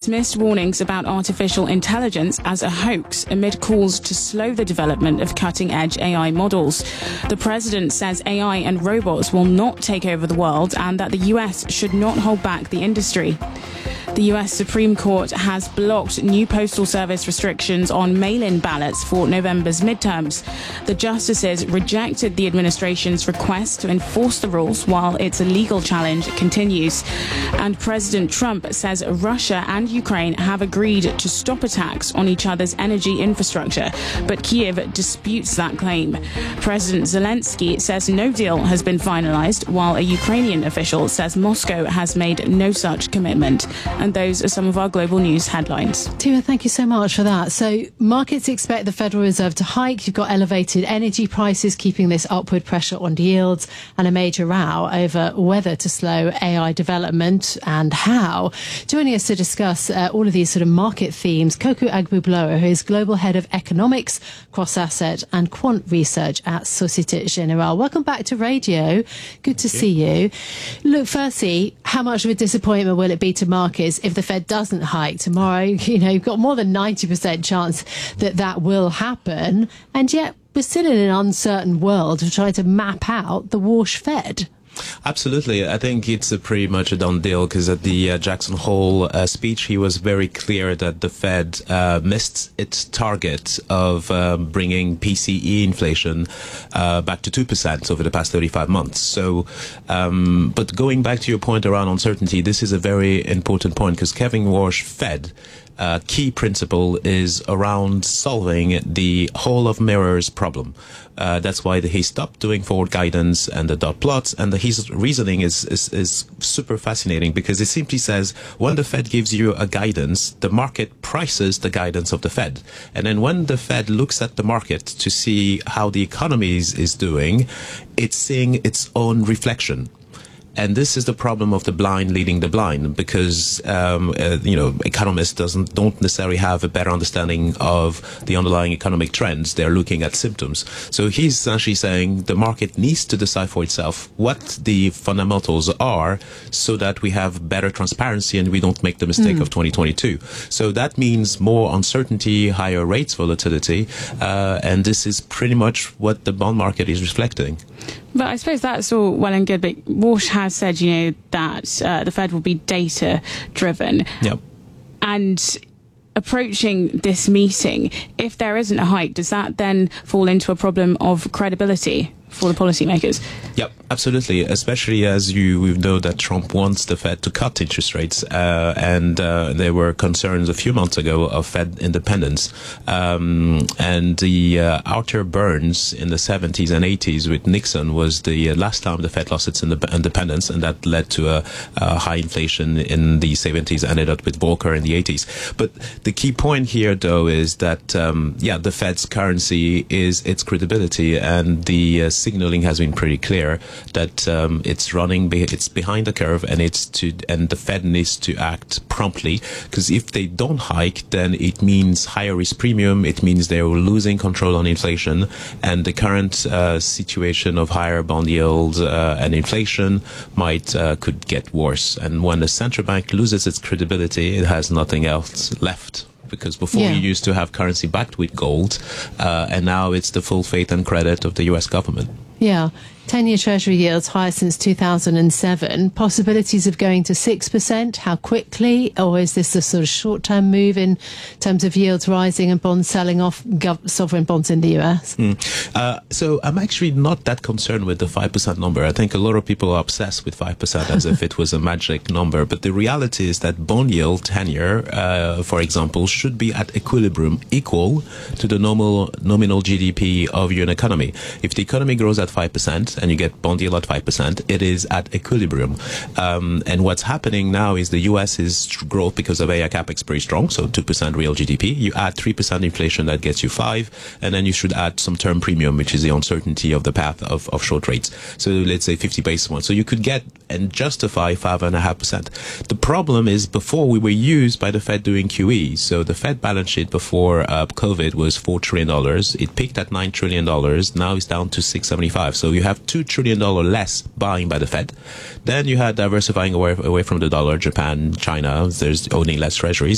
dismissed warnings about artificial intelligence as a hoax amid calls to slow the development of cutting-edge AI models. The president says AI and robots will not take over the world and that the US should not hold back the industry. The US Supreme Court has blocked new postal service restrictions on mail-in ballots for November's midterms. The justices rejected the administration's request to enforce the rules while its legal challenge continues. And President Trump says Russia and Ukraine have agreed to stop attacks on each other's energy infrastructure, but Kyiv disputes that claim. President Zelensky says no deal has been finalized, while a Ukrainian official says Moscow has made no such commitment. And those are some of our global news headlines. Tima, thank you so much for that. So markets expect the Federal Reserve to hike. You've got elevated energy prices keeping this upward pressure on yields and a major row over whether to slow AI development and how. Joining us to discuss all of these sort of market themes, Kokou Agbubloa, who is Global Head of Economics, Cross-Asset and Quant Research at Societe Generale. Welcome back to radio. Good to see you. Look, firstly, how much of a disappointment will it be to markets if the Fed doesn't hike tomorrow? You know, you've got more than 90% chance that that will happen, and yet we're still in an uncertain world of trying to map out the wash Fed. Absolutely. I think it's pretty much a done deal because at the Jackson Hole speech, he was very clear that the Fed missed its target of bringing PCE inflation back to 2% over the past 35 months. So, but going back to your point around uncertainty, this is a very important point because Kevin Warsh Fed key principle is around solving the Hall of Mirrors problem. That's why he stopped doing forward guidance and the dot plots, and his reasoning is super fascinating because it simply says when the Fed gives you a guidance, the market prices the guidance of the Fed. And then when the Fed looks at the market to see how the economy is doing, it's seeing its own reflection. And this is the problem of the blind leading the blind, because economists don't necessarily have a better understanding of the underlying economic trends. They're looking at symptoms. So he's essentially saying the market needs to decide for itself what the fundamentals are, so that we have better transparency and we don't make the mistake of 2022. So that means more uncertainty, higher rates volatility, and this is pretty much what the bond market is reflecting. But I suppose that's all well and good, but Walsh has said, that the Fed will be data-driven. Yep. And approaching this meeting, if there isn't a hike, does that then fall into a problem of credibility for the policymakers? Yep, absolutely. Especially as we know that Trump wants the Fed to cut interest rates, and there were concerns a few months ago of Fed independence. And the Arthur Burns in the 70s and 80s with Nixon was the last time the Fed lost its independence, and that led to a high inflation in the 70s, ended up with Volcker in the 80s. But the key point here, though, is that the Fed's currency is its credibility, and the signaling has been pretty clear that it's behind the curve, and the Fed needs to act promptly, because if they don't hike, then it means higher risk premium. It means they're losing control on inflation, and the current situation of higher bond yields and inflation could get worse. And when the central bank loses its credibility, it has nothing else left. Because before you used to have currency backed with gold, and now it's the full faith and credit of the US government. Yeah. 10-year Treasury yields higher since 2007. Possibilities of going to 6%. How quickly? Or is this a sort of short-term move in terms of yields rising and bonds selling off, sovereign bonds in the US? So I'm actually not that concerned with the 5% number. I think a lot of people are obsessed with 5% as if it was a magic number. But the reality is that bond yield 10-year, for example, should be at equilibrium, equal to the nominal GDP of your economy. If the economy grows at 5%, and you get bond yield at 5%, it is at equilibrium. And what's happening now is the US's growth because of AI capex pretty strong, so 2% real GDP. You add 3% inflation, that gets you 5%, and then you should add some term premium, which is the uncertainty of the path of short rates. So let's say 50 basis points. So you could get and justify 5.5%. The problem is before we were used by the Fed doing QE. So the Fed balance sheet before COVID was $4 trillion. It peaked at $9 trillion. Now it's down to $675. So you have $2 trillion less buying by the Fed. Then you had diversifying away from the dollar, Japan, China, there's owning less treasuries.